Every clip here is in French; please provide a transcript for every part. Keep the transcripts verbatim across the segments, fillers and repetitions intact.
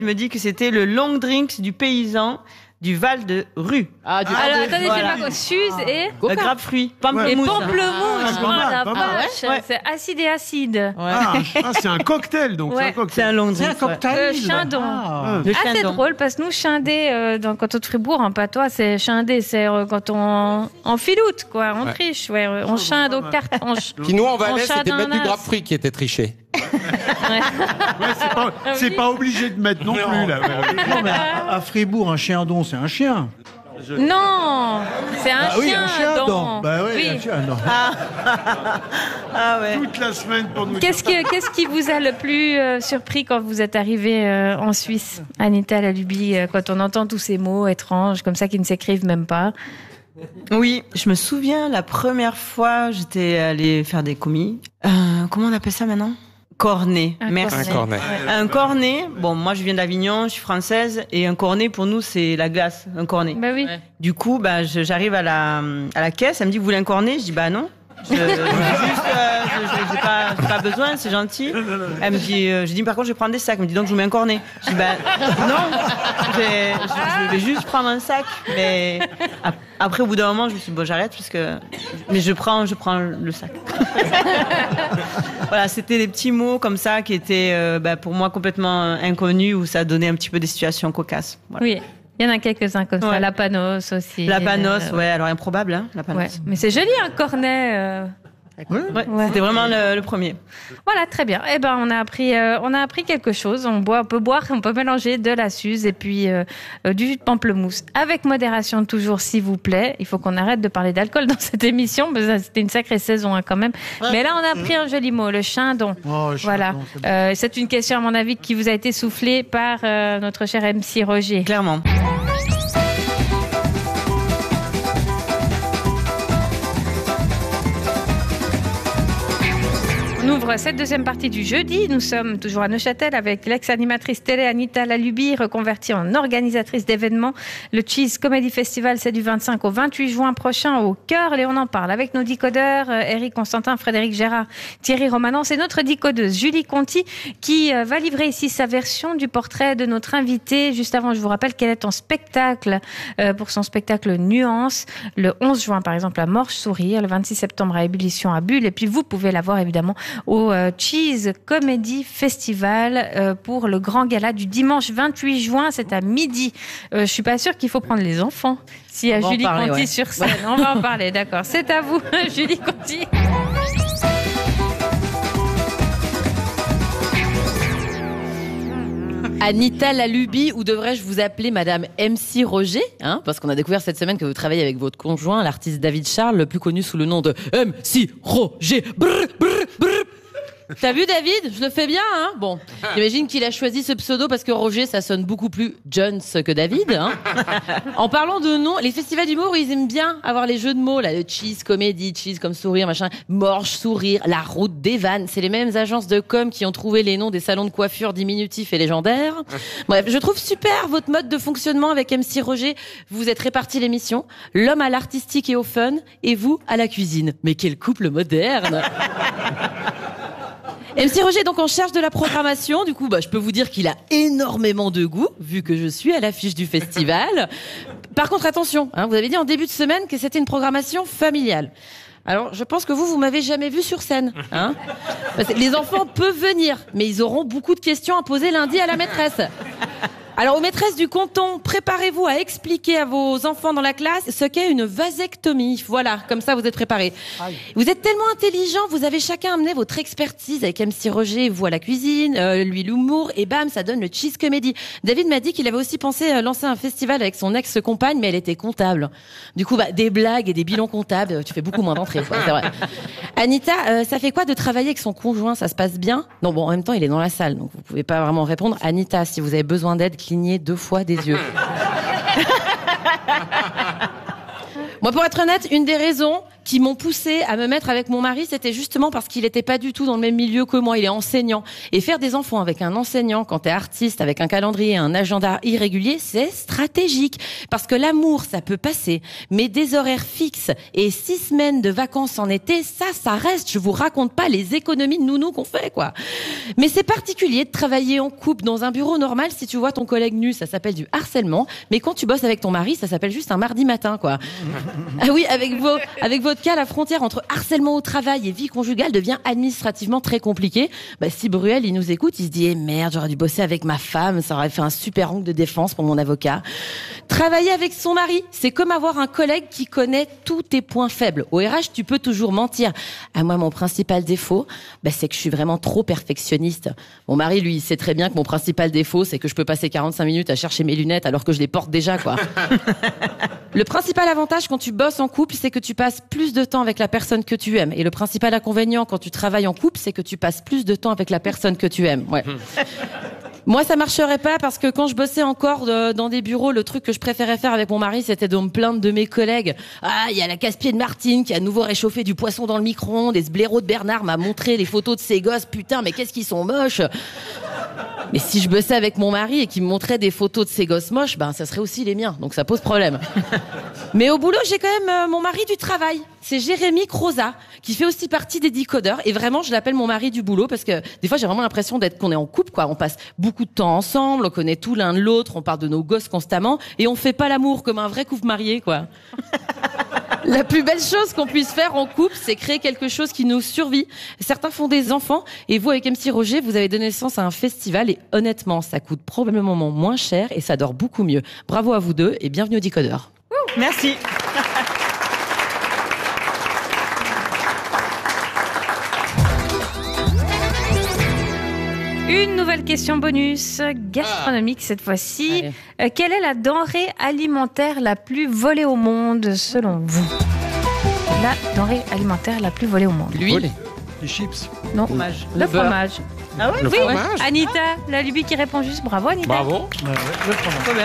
Il me dit que c'était le long drink du paysan du Val de Rue. Ah, du Alors, Val de- attendez, voilà. c'est pas Suze et... Le grapefruit. Pamplemousse. Et pamplemousse. Ah, Oh pas mal, la pas mal. vache, Ouais. c'est acide et acide. Ah, ah, c'est un cocktail, donc. Ouais. C'est un cocktail. C'est un long C'est un drink. ouais. cocktail. Le chindon. Ah. Le Ah, c'est chindon. drôle parce que nous, chindé, euh, dans le canton de Fribourg, en patois, c'est chindé, c'est euh, quand on en filoute, quoi, on triche, ouais, ouais, on chinde aux cartes. On ch- Qui nous en valait, On c'était chade mettre un du as. grapefruit qui était triché. Ouais, c'est pas, c'est oui. pas obligé de mettre non, plus, là. Non, mais à, à Fribourg, un chiendon, c'est un chien. Non, c'est un Ah oui, chien. un chien, donc. donc. Bah oui, Oui. un chien, non. Ah ouais. Toute la semaine pour nous Qu'est-ce qui, qu'est-ce qui vous a le plus euh, surpris quand vous êtes arrivé euh, en Suisse, Anita Laluby, euh, quand on entend tous ces mots étranges comme ça qui ne s'écrivent même pas? Oui, je me souviens la première fois, j'étais allée faire des commis. Euh, comment on appelle ça maintenant? Cornet. Un Merci. Un cornet. Un cornet. Bon, moi je viens d'Avignon, je suis française, et un cornet pour nous c'est la glace, un cornet. Bah oui. Du coup, bah, je- j'arrive à la, à la caisse, elle me dit, vous voulez un cornet? Je dis, bah non. Je, je dis juste, euh, je- je- j'ai pas, j'ai pas besoin, c'est gentil. Elle me dit, euh, je dis, par contre, je vais prendre des sacs. Elle me dit, donc je vous mets un cornet. Je dis, bah non, je vais, je, je vais juste prendre un sac. Mais ap- après, au bout d'un moment, je me suis dit, bon, j'arrête, parce que, mais je prends, je prends le sac. Voilà, c'était des petits mots comme ça qui étaient, euh, bah, pour moi, complètement euh, inconnus, où ça donnait un petit peu des situations cocasses. Voilà. Oui, il y en a quelques-uns comme ça. Ouais. La panos aussi. La panos, Euh, ouais, alors improbable, hein, la panos. Ouais. Mais c'est joli un cornet. euh. Ouais, Ouais. C'était vraiment le, le premier. Voilà, très bien. Eh ben, on a appris, euh, on a appris quelque chose. On boit, on peut boire, on peut mélanger de la suze et puis euh, euh, du jus de pamplemousse avec modération toujours, s'il vous plaît. Il faut qu'on arrête de parler d'alcool dans cette émission, mais ça, c'était une sacrée saison hein, quand même. Mais là, on a appris un joli mot, le chindon. Oh, le Voilà. chindon, c'est bon. Euh, c'est une question, à mon avis, qui vous a été soufflée par euh, notre cher M C Roger. Clairement. On ouvre cette deuxième partie du jeudi. Nous sommes toujours à Neuchâtel avec l'ex-animatrice télé Anita Laluby, reconvertie en organisatrice d'événements. Le Cheese Comedy Festival, c'est du vingt-cinq au vingt-huit juin prochain au Cœur et on en parle avec nos decodeurs, euh, Eric Constantin, Frédéric Gérard, Thierry Romanence et notre decodeuse Julie Conti qui euh, va livrer ici sa version du portrait de notre invité. Juste avant, je vous rappelle qu'elle est en spectacle euh, pour son spectacle Nuance le onze juin par exemple à Morche Sourire, le vingt-six septembre à Ébullition à Bulle et puis vous pouvez la voir évidemment au euh, Cheese Comedy Festival euh, pour le grand gala du dimanche vingt-huit juin, c'est à midi. Euh, je suis pas sûre qu'il faut prendre les enfants. S'il y a On va en Julie parler, Conti ouais. sur scène, on va en parler, d'accord. C'est à vous, Julie Conti. Anita Laluby, ou devrais-je vous appeler Madame M C Roger, hein, parce qu'on a découvert cette semaine que vous travaillez avec votre conjoint, l'artiste David Charles, le plus connu sous le nom de M C Roger. Brr, brr, brr. T'as vu David? Je le fais bien, hein? Bon, j'imagine qu'il a choisi ce pseudo parce que Roger, ça sonne beaucoup plus Jones que David, hein. En parlant de noms, les festivals d'humour, ils aiment bien avoir les jeux de mots, là, le cheese, comédie, cheese comme sourire, machin, morche, sourire, la route des vannes. C'est les mêmes agences de com qui ont trouvé les noms des salons de coiffure diminutifs et légendaires. Bref, je trouve super votre mode de fonctionnement avec M C Roger. Vous êtes répartis l'émission, l'homme à l'artistique et au fun, et vous à la cuisine. Mais quel couple moderne! M C Roger est donc en charge de la programmation. Du coup, bah, je peux vous dire qu'il a énormément de goût, vu que je suis à l'affiche du festival. Par contre, attention, hein, vous avez dit en début de semaine que c'était une programmation familiale. Alors, je pense que vous, vous m'avez jamais vu sur scène, hein. Parce que les enfants peuvent venir, mais ils auront beaucoup de questions à poser lundi à la maîtresse. Alors, aux maîtresses du canton, préparez-vous à expliquer à vos enfants dans la classe ce qu'est une vasectomie. Voilà, comme ça, vous êtes préparés. Aïe. Vous êtes tellement intelligents, vous avez chacun amené votre expertise avec M C Roger, vous à la cuisine, euh, lui l'humour, et bam, ça donne le cheese comedy. David m'a dit qu'il avait aussi pensé euh, lancer un festival avec son ex-compagne, mais elle était comptable. Du coup, bah, des blagues et des bilans comptables, tu fais beaucoup moins d'entrées, quoi, c'est vrai. Anita, euh, ça fait quoi de travailler avec son conjoint? Ça se passe bien? Non, bon, en même temps, il est dans la salle, donc vous pouvez pas vraiment répondre. Anita, si vous avez besoin d'aide, clignez deux fois des yeux. Moi, pour être honnête, une des raisons qui m'ont poussé à me mettre avec mon mari, c'était justement parce qu'il était pas du tout dans le même milieu que moi. Il est enseignant. Et faire des enfants avec un enseignant, quand t'es artiste, avec un calendrier, un agenda irrégulier, c'est stratégique. Parce que l'amour, ça peut passer. Mais des horaires fixes et six semaines de vacances en été, ça, ça reste. Je vous raconte pas les économies de nounou qu'on fait, quoi. Mais c'est particulier de travailler en couple dans un bureau normal. Si tu vois ton collègue nu, ça s'appelle du harcèlement. Mais quand tu bosses avec ton mari, ça s'appelle juste un mardi matin, quoi. Ah oui, avec vos, avec votre cas, la frontière entre harcèlement au travail et vie conjugale devient administrativement très compliquée. Bah, si Bruel, il nous écoute, il se dit, eh merde, j'aurais dû bosser avec ma femme, ça aurait fait un super angle de défense pour mon avocat. Travailler avec son mari, c'est comme avoir un collègue qui connaît tous tes points faibles. Au R H, tu peux toujours mentir. À moi, mon principal défaut, bah, c'est que je suis vraiment trop perfectionniste. Mon mari, lui, il sait très bien que mon principal défaut, c'est que je peux passer quarante-cinq minutes à chercher mes lunettes alors que je les porte déjà, quoi. Le principal avantage quand tu bosses en couple, c'est que tu passes plus de temps avec la personne que tu aimes. Et le principal inconvénient quand tu travailles en couple, c'est que tu passes plus de temps avec la personne que tu aimes. Ouais. Moi, ça marcherait pas parce que quand je bossais encore de, dans des bureaux, le truc que je préférais faire avec mon mari, c'était de me plaindre de mes collègues. Ah, il y a la casse-pied de Martine qui a à nouveau réchauffé du poisson dans le micro-ondes et ce blaireau de Bernard m'a montré les photos de ses gosses. Putain, mais qu'est-ce qu'ils sont moches. Mais si je bossais avec mon mari et qu'il me montrait des photos de ses gosses moches, ben ça serait aussi les miens, donc ça pose problème. Mais au boulot, j'ai quand même euh, mon mari du travail. C'est Jérémy Croza, qui fait aussi partie des décodeurs. Et vraiment, je l'appelle mon mari du boulot parce que des fois, j'ai vraiment l'impression d'être qu'on est en couple, quoi. On passe beaucoup de temps ensemble, on connaît tout l'un de l'autre, on parle de nos gosses constamment et on fait pas l'amour comme un vrai couple marié, quoi. La plus belle chose qu'on puisse faire en couple, c'est créer quelque chose qui nous survit. Certains font des enfants et vous, avec M C Roger, vous avez donné naissance à un festival et honnêtement, ça coûte probablement moins cher et ça dort beaucoup mieux. Bravo à vous deux et bienvenue au Décodeur. Merci. Une nouvelle question bonus, gastronomique ah. cette fois-ci. Euh, quelle est la denrée alimentaire la plus volée au monde, selon vous? La denrée alimentaire la plus volée au monde. L'huile. Les chips. Non. Fromage. Le, Le fromage. Ah ouais? Le oui. fromage. Anita, la lubie qui répond juste. Bravo, Anita. Bravo. Ouais, ouais, le fromage. Trop bien.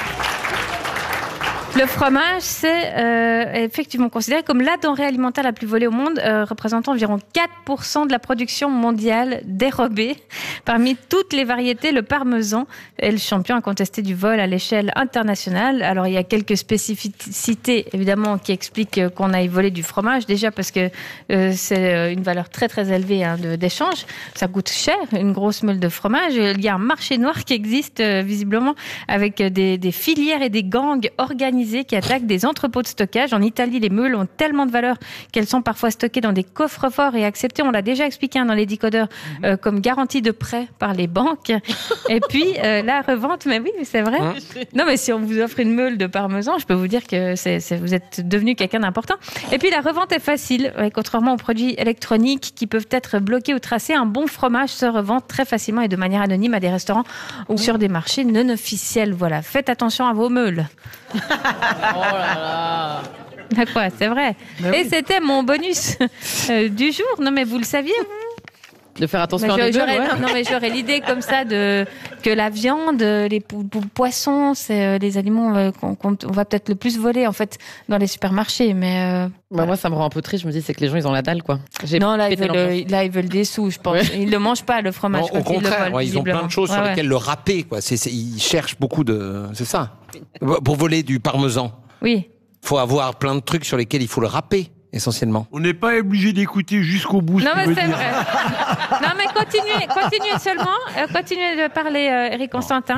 Le fromage, c'est euh, effectivement considéré comme la denrée alimentaire la plus volée au monde, euh, représentant environ quatre pour cent de la production mondiale dérobée. Parmi toutes les variétés, le parmesan est le champion incontesté du vol à l'échelle internationale. Alors, il y a quelques spécificités, évidemment, qui expliquent qu'on aille voler du fromage. Déjà parce que euh, c'est une valeur très, très élevée hein, de, d'échange. Ça coûte cher, une grosse meule de fromage. Il y a un marché noir qui existe, euh, visiblement, avec des, des filières et des gangs organisés qui attaquent des entrepôts de stockage. En Italie, les meules ont tellement de valeur qu'elles sont parfois stockées dans des coffres forts et acceptées, on l'a déjà expliqué hein, dans les décodeurs, euh, comme garantie de prêt par les banques. Et puis, euh, la revente, mais oui, c'est vrai. Hein non, mais si on vous offre une meule de parmesan, je peux vous dire que c'est, c'est, vous êtes devenu quelqu'un d'important. Et puis, la revente est facile. Ouais, contrairement aux produits électroniques qui peuvent être bloqués ou tracés, un bon fromage se revend très facilement et de manière anonyme à des restaurants ou sur des marchés non officiels. Voilà, faites attention à vos meules. Oh là là. À quoi, c'est vrai. Mais Et oui. c'était mon bonus euh, du jour. Non, mais vous le saviez, vous De faire attention mais à je- nos j'aurais, gueules, ouais. non, non, mais j'aurais l'idée comme ça de que la viande, les po- po- poissons, c'est euh, les aliments euh, qu'on, qu'on on va peut-être le plus voler en fait dans les supermarchés. Mais euh, Bah, moi, ça me rend un peu triste. Je me dis, c'est que les gens, ils ont la dalle, quoi. J'ai non, là ils, pété veulent, l'ambiance. euh, là, ils veulent des sous, je pense. Ouais. Ils le mangent pas le fromage. Non, au quand ils le contraire, volent, ouais, ils ont plein visiblement. de choses sur Ouais, ouais. lesquelles le râper, quoi. C'est, c'est- ils cherchent beaucoup de, c'est ça. Pour voler du parmesan, Oui. faut avoir plein de trucs sur lesquels il faut le râper, essentiellement. On n'est pas obligé d'écouter jusqu'au bout ce Non, qu'il mais veut c'est dire. vrai. Non, mais continuez, continuez seulement. Euh, continuez de parler, euh, Eric Constantin.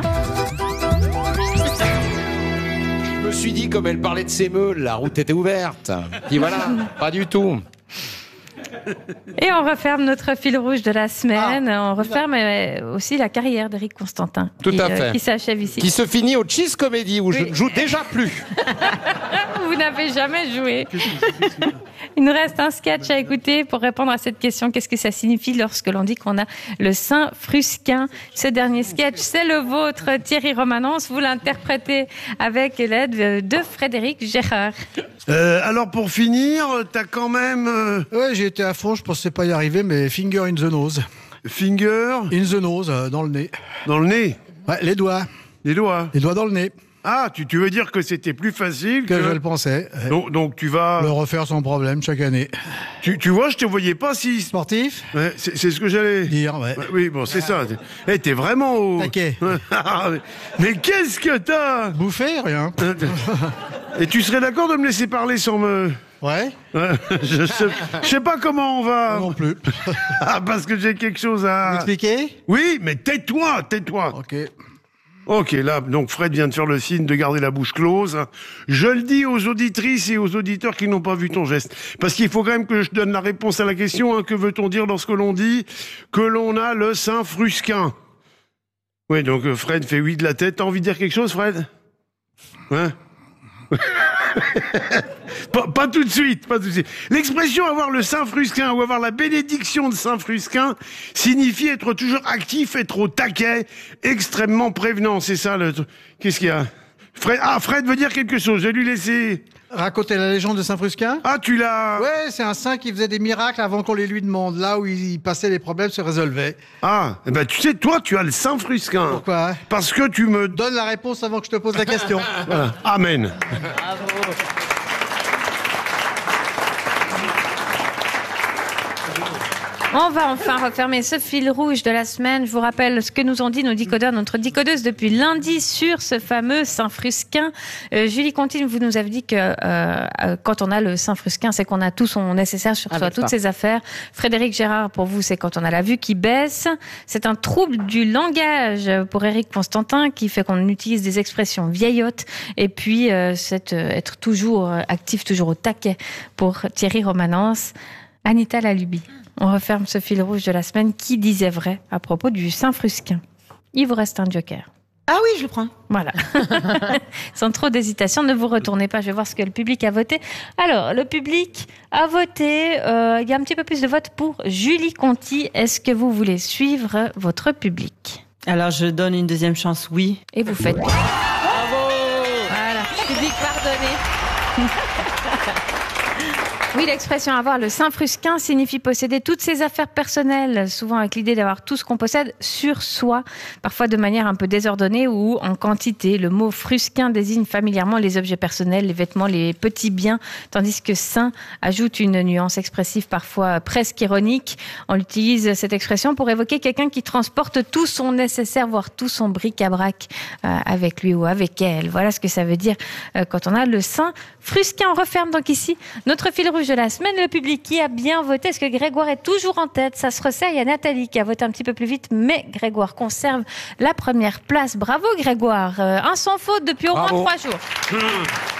Je me suis dit, comme elle parlait de ses meules, la route était ouverte. Puis voilà, pas du tout. Et on referme notre fil rouge de la semaine. On referme euh, aussi la carrière d'Éric Constantin. Tout qui, à euh, fait. qui s'achève ici. Qui se finit au Cheese Comedy, où je Oui. ne joue déjà plus. Vous n'avez jamais joué. Il nous reste un sketch à écouter pour répondre à cette question. Qu'est-ce que ça signifie lorsque l'on dit qu'on a le sein frusquin? Ce dernier sketch, c'est le vôtre, Thierry Romanence. Vous l'interprétez avec l'aide de Frédéric Gérard. Euh, alors pour finir, t'as quand même euh, Ouais, j'ai été à fond, je pensais pas y arriver, mais finger in the nose. finger In the nose, euh, dans le nez. dans le nez, Ouais, les doigts. les doigts. Les doigts dans le nez. Ah, tu, tu veux dire que c'était plus facile Que je le pensais. Donc, donc tu vas... Le refaire sans problème chaque année. Tu, tu vois, je te voyais pas si... Sportif Ouais, c'est, c'est ce que j'allais... Dire, ouais. Ouais, oui, bon, c'est ça. Eh, t'es vraiment au... Taquet. Mais qu'est-ce que t'as? Bouffer, rien. Et tu serais d'accord de me laisser parler sans me... Ouais. Ouais, je sais, je sais pas comment on va... Non plus. Ah, parce que j'ai quelque chose à... Expliquer? Oui, mais tais-toi, tais-toi. Ok. Ok, là, donc Fred vient de faire le signe de garder la bouche close. Je le dis aux auditrices et aux auditeurs qui n'ont pas vu ton geste. Parce qu'il faut quand même que je donne la réponse à la question. Hein, que veut-on dire lorsque l'on dit que l'on a le sein frusquin? Oui, donc euh, Fred fait oui de la tête. T'as envie de dire quelque chose, Fred? Hein? pas, pas tout de suite, pas tout de suite. L'expression avoir le sein frusquin ou avoir la bénédiction de Saint Frusquin signifie être toujours actif, être au taquet, extrêmement prévenant. C'est ça le truc. Qu'est-ce qu'il y a? Fred, ah, Fred veut dire quelque chose. Je vais lui laisser. Raconter la légende de Saint-Frusquin? Ah, tu l'as. Ouais, c'est un saint qui faisait des miracles avant qu'on les lui demande. Là où il passait, les problèmes se résolvaient. Ah, eh ben tu sais, toi, tu as le Saint Frusquin. Pourquoi? Parce que tu me Donne la réponse avant que je te pose la question. Voilà. Amen. On va enfin refermer ce fil rouge de la semaine. Je vous rappelle ce que nous ont dit nos décodeurs, notre décodeuse depuis lundi sur ce fameux Saint-Frusquin. Euh, Julie Contine, vous nous avez dit que euh, quand on a le Saint-Frusquin, c'est qu'on a tout son nécessaire sur soi, toutes ses affaires. Frédéric Gérard, pour vous, c'est quand on a la vue qui baisse. C'est un trouble du langage pour Éric Constantin qui fait qu'on utilise des expressions vieillottes. Et puis, euh, c'est euh, être toujours actif, toujours au taquet pour Thierry Romanence. Anita Lalubie. On referme ce fil rouge de la semaine. Qui disait vrai à propos du Saint-Frusquin? Il vous reste un joker. Ah oui, je le prends. Voilà. Sans trop d'hésitation, ne vous retournez pas. Je vais voir ce que le public a voté. Alors, le public a voté. Euh, il y a un petit peu plus de votes pour Julie Conti. Est-ce que vous voulez suivre votre public? Alors, je donne une deuxième chance, oui. Et vous faites. Bravo! Voilà. Public pardonné. Oui, l'expression avoir le Saint-Frusquin signifie posséder toutes ses affaires personnelles, souvent avec l'idée d'avoir tout ce qu'on possède sur soi, parfois de manière un peu désordonnée ou en quantité. Le mot frusquin désigne familièrement les objets personnels, les vêtements, les petits biens, tandis que saint ajoute une nuance expressive parfois presque ironique. On utilise cette expression pour évoquer quelqu'un qui transporte tout son nécessaire, voire tout son bric-à-brac euh, avec lui ou avec elle. Voilà ce que ça veut dire euh, quand on a le Saint-Frusquin. On referme donc ici notre fil rouge de la semaine. Le public qui a bien voté. Est-ce que Grégoire est toujours en tête? Ça se resserre. Il y a Nathalie qui a voté un petit peu plus vite, mais Grégoire conserve la première place. Bravo Grégoire. Euh, un sans faute depuis au Bravo. moins trois jours.